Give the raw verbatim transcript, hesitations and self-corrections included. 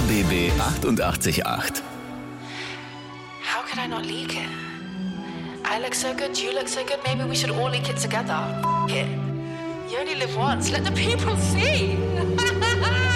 B B achtundachtzig Komma acht. How could I not leak it? I look so good, you look so good, maybe we should all leak it together. F it. You only live once, let the people see.